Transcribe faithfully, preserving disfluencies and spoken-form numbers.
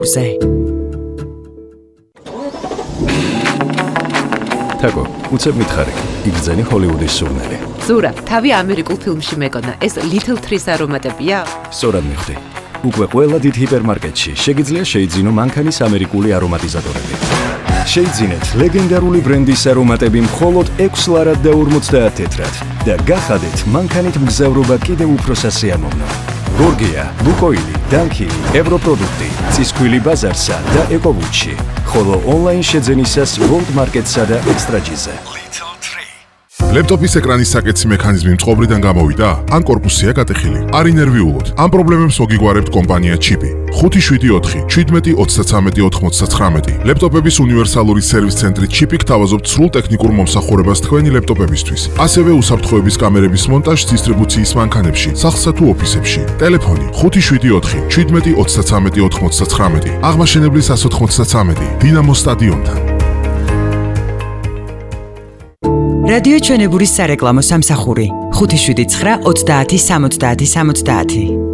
თაკო, უცებ მითხარი, იგრძენი ჰოლივუდის სურნელი. ზურაბ, თავი ამერიკულ ფილმში მეგონა, ეს Little Trees არომატებია? სწორად მივხვდი. უკვე ყველა დიდ ჰიპერმარკეტში შეგიძლია შეიძინო მანქანის ამერიკული არომატიზატორები. შეიძინეთ ლეგენდარული ბრენდის არომატები მხოლოდ ექვს ლარად და ორმოცდაათ თეთრად და გახადეთ მანქანით მგზავრობა კიდევ უფრო სასიამოვნო. გორგია, ლუკოილი, დანკილი, ევროპროდუქტი, ცისქვილი ბაზარსა და ეკოვუჩი, ხოლო ონლაინ შეძენისას ვოლტ მარკეტსა და ექსტრაჯიზე. ლეპტოპის ეკრანის საკეთსი მექანიზმი მწყობრიდან გამოვიდა? ან კორპუსია გატეხილი? არ ინერვიულოთ. ამ პრობლემებს მოგიგგვარებთ კომპანია ჩიპი. ხუთი შვიდი ოთხი შვიდმეტი ოცდათვრამეტი ოთხმოცდათვრამეტი. ლეპტოპების უნივერსალური სერვის ცენტრი ჩიპი გთავაზობთ სრულ ტექნიკურ მომსახურებას თქვენი ლეპტოპებისთვის. ასევე უსაფრთხოების კამერების მონტაჟს დისტრიბუციის მანქანებში, სახლსა თუ ოფისებში. ტელეფონი ხუთი შვიდი ოთხი შვიდმეტი ოცდათვრამეტი ოთხმოცდათვრამეტი. აღმაშენებლის ას ოთხმოცდათვრამეტი. დინამოს სტადიონთან. რადიო ჩვენებურის სარეკლამო სამსახური ხუთი შვიდი ცხრა ოცდაათი სამოცდაათი სამოცდაათი.